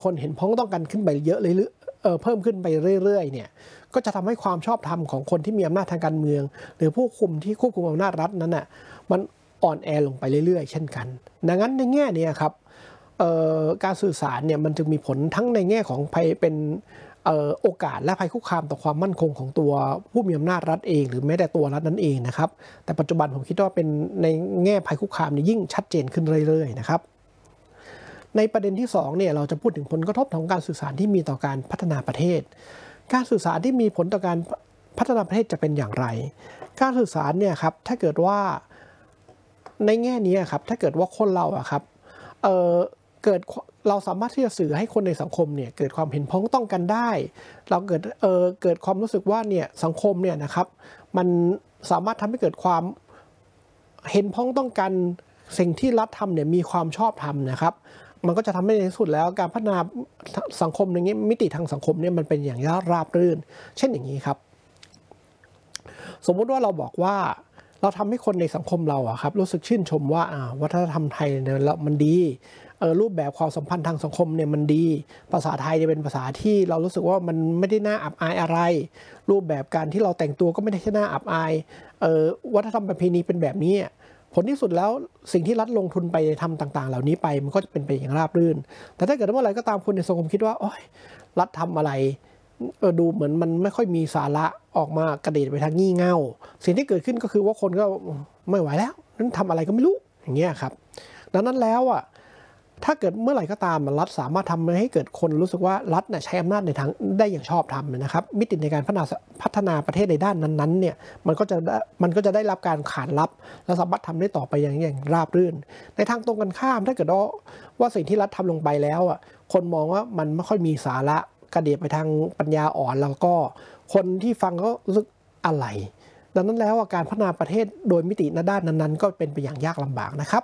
คนเห็นพ้องต้องกันขึ้นไปเยอะเลยเพิ่มขึ้นไปเรื่อยๆเนี่ยก็จะทำให้ความชอบธรรมของคนที่มีอำนาจทางการเมืองหรือผู้คุมที่ควบคุมอำนาจรัฐนั้นน่ะมันอ่อนแอลงไปเรื่อยๆเช่นกันดังนั้นในแง่นี้ครับการสื่อสารเนี่ยมันจึงมีผลทั้งในแง่ของภัยเป็นโอกาสและภัยคุกคามต่อความมั่นคงของตัวผู้มีอำนาจรัฐเองหรือแม้แต่ตัวรัฐนั่นเองนะครับแต่ปัจจุบันผมคิดว่าเป็นในแง่ภัยคุกคามนี่ยิ่งชัดเจนขึ้นเรื่อยๆนะครับในประเด็นที่2เนี่ยเราจะพูดถึงผลกระทบของการสื่อสารที่มีต่อการพัฒนาประเทศการสื่อสารที่มีผลต่อการพัฒนาประเทศจะเป็นอย่างไรการสื่อสารเนี่ยครับถ้าเกิดว่าในแง่นี้ครับถ้าเกิดว่าคนเราอะครับเกิดเราสามารถที่จะสื่อให้คนในสังคมเนี่ยเกิดความเห็นพ้องต้องกันได้เราเกิดความรู้สึกว่าเนี่ยสังคมเนี่ยนะครับมันสามารถทำให้เกิดความเห็นพ้องต้องกันสิ่งที่รัฐทำเนี่ยมีความชอบธรรมนะครับมันก็จะทำให้ในที่สุดแล้วการพัฒนาสังคมในนี้มิติทางสังคมเนี่ยมันเป็นอย่างราบรื่นเช่นอย่างนี้ครับสมมุติว่าเราบอกว่าเราทำให้คนในสังคมเราอะครับรู้สึกชื่นชมว่าวัฒนธรรมไทยเนี่ยมันดีรูปแบบความสัมพันธ์ทางสังคมเนี่ยมันดีภาษาไทยเนี่ยเป็นภาษาที่เรารู้สึกว่ามันไม่ได้น่าอับอายอะไรรูปแบบการที่เราแต่งตัวก็ไม่ได้น่าอับอายวัฒนธรรมประเพณีเป็นแบบนี้ผลที่สุดแล้วสิ่งที่รัฐลงทุนไปทำต่างๆเหล่านี้ไปมันก็จะเป็นไปอย่างราบรื่นแต่ถ้าเกิดว่าอะไรก็ตามคนในสังคมคิดว่าโอ๊ยรัฐทำอะไรดูเหมือนมันไม่ค่อยมีสาระออกมากระเด็นไปทางงี่เง่าสิ่งที่เกิดขึ้นก็คือว่าคนก็ไม่ไหวแล้วนั้นทำอะไรก็ไม่รู้อย่างเงี้ยครับดังนั้นแล้วถ้าเกิดเมื่อไหร่ก็ตามรัฐสามารถทำให้เกิดคนรู้สึกว่ารัฐใช้อำนาจในทางได้อย่างชอบธรรมนะครับมิติในการพัฒนาประเทศในด้านนั้นๆเนี่ยมันก็จะได้รับการขานรับและสามารถทำได้ต่อไปอย่างราบรื่นในทางตรงกันข้ามถ้าเกิดว่าสิ่งที่รัฐทำลงไปแล้วคนมองว่ามันไม่ค่อยมีสาระกระเดียดไปทางปัญญาอ่อนแล้วก็คนที่ฟังก็รู้สึกอะไรดังนั้นแล้วการพัฒนาประเทศโดยมิติในด้านนั้นๆก็เป็นไปอย่างยากลำบากนะครับ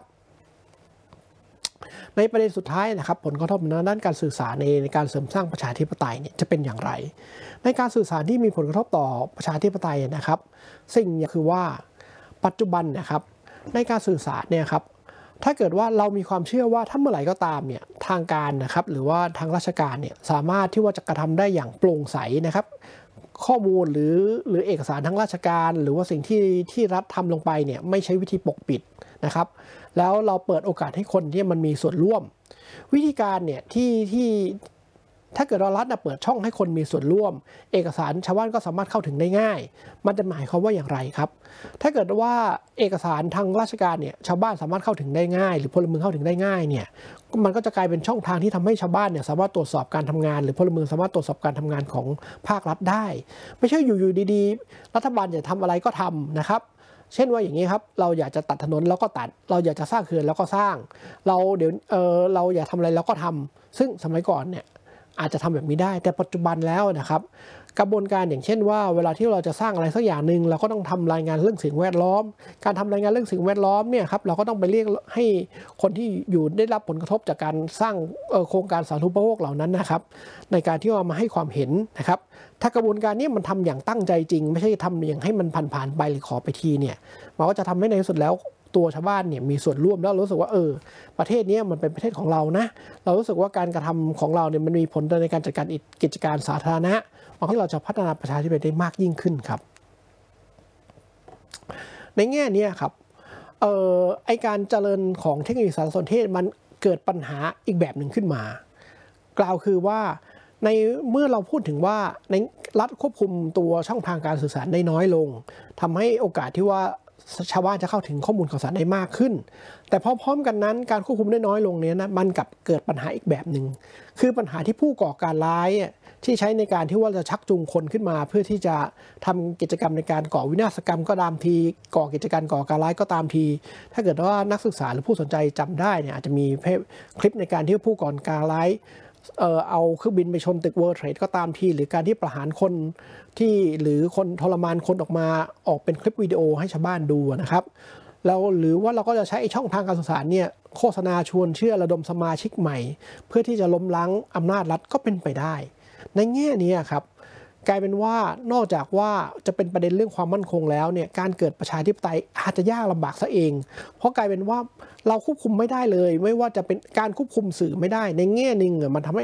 ในประเด็นสุดท้ายนะครับผลกระทบในด้านการสื่อสารในการเสริมสร้างประชาธิปไตยเนี่ยจะเป็นอย่างไรในการสื่อสารที่มีผลกระทบต่อประชาธิปไตยนะครับสิ่งนี้คือว่าปัจจุบันนะครับในการสื่อสารเนี่ยครับถ้าเกิดว่าเรามีความเชื่อว่าถ้าเมื่อไหร่ก็ตามเนี่ยทางการนะครับหรือว่าทางราชการเนี่ยสามารถที่ว่าจะกระทำได้อย่างโปร่งใสนะครับข้อมูลหรือเอกสารทางราชการหรือว่าสิ่งที่รัฐทำลงไปเนี่ยไม่ใช้วิธีปกปิดนะครับแล้วเราเปิดโอกาสให้คนที่มันมีส่วนร่วมวิธีการเนี่ยที่ถ้าเกิดเรารัฐเปิดช่องให้คนมีส่วนร่วมเอกสารชาวบ้านก็สามารถเข้าถึงได้ง่ายมันจะหมายความว่าอย่างไรครับถ้าเกิดว่าเอกสารทางราชการเนี่ยชาวบ้านสามารถเข้าถึงได้ง่ายหรือพลเมืองเข้าถึงได้ง่ายเนี่ยมันก็จะกลายเป็นช่องทางที่ทำให้ชาวบ้านเนี่ยสามารถตรวจสอบการทำงานหรือพลเมืองสามารถตรวจสอบการทำงานของภาครัฐได้ไม่ใช่อยู่ดีๆรัฐบาลจะทำอะไรก็ทำนะครับเช่นว่าอย่างนี้ครับเราอยากจะตัดถนนแล้วก็ตัดเราอยากจะสร้างเขื่อนแล้วก็สร้างเราอยากทำอะไรแล้วก็ทำซึ่งสมัยก่อนเนี่ยอาจจะทำแบบนี้ได้แต่ปัจจุบันแล้วนะครับกระบวนการอย่างเช่นว่าเวลาที่เราจะสร้างอะไรสักอย่างหนึ่งเราก็ต้องทำรายงานเรื่องสิ่งแวดล้อมการทำรายงานเรื่องสิ่งแวดล้อมเนี่ยครับเราก็ต้องไปเรียกให้คนที่อยู่ได้รับผลกระทบจากการสร้างโครงการสาธารณูปโภคเหล่านั้นนะครับในการที่เอามาให้ความเห็นนะครับถ้ากระบวนการนี้มันทำอย่างตั้งใจจริงไม่ใช่ทำอย่างให้มันผ่านไปหรือขอไปทีเนี่ยมันก็จะทำให้ในที่สุดแล้วตัวชาวบ้านเนี่ยมีส่วนร่วมแล้วรู้สึกว่าประเทศนี้มันเป็นประเทศของเรานะเรารู้สึกว่าการกระทำของเราเนี่ยมันมีผลในการจัดการกิจการสาธารณะมันที่เราจะพัฒนาประชาธิปไตยได้มากยิ่งขึ้นครับในแง่นี้ครับไอการเจริญของเทคโนโลยีสารสนเทศมันเกิดปัญหาอีกแบบหนึ่งขึ้นมากล่าวคือว่าในเมื่อเราพูดถึงว่าในรัฐควบคุมตัวช่องทางการสื่อสารได้น้อยลงทำให้โอกาสที่ว่าชาวบ้านจะเข้าถึงข้อมูลข่าวสารได้มากขึ้นแต่พร้อมๆกันนั้นการควบคุมได้น้อยลงนี้นะมันกับเกิดปัญหาอีกแบบหนึ่งคือปัญหาที่ผู้ก่อการร้ายที่ใช้ในการที่ว่าจะชักจูงคนขึ้นมาเพื่อที่จะทำกิจกรรมในการก่อวินาศกรรมก็ตามทีก่อกิจการก่อการร้ายก็ตามทีถ้าเกิดว่านักศึกษาหรือผู้สนใจจำได้เนี่ยอาจจะมีคลิปในการที่ผู้ก่อการร้ายเอาเครื่องบินไปชนตึก World Trade ก็ตามทีหรือการที่ประหารคนที่หรือคนทรมานคนออกเป็นคลิปวิดีโอให้ชาวบ้านดูนะครับแล้วหรือว่าเราก็จะใช้ช่องทางการสื่อสารเนี่ยโฆษณาชวนเชื่อระดมสมาชิกใหม่เพื่อที่จะล้มล้างอำนาจรัฐก็เป็นไปได้ในแง่นี้ครับกลายเป็นว่านอกจากว่าจะเป็นประเด็นเรื่องความมั่นคงแล้วเนี่ยการเกิดประชาธิปไตยอาจจะยากลำบากซะเองเพราะกลายเป็นว่าเราควบคุมไม่ได้เลยไม่ว่าจะเป็นการควบคุมสื่อไม่ได้ในแง่หนึ่งมันทำให้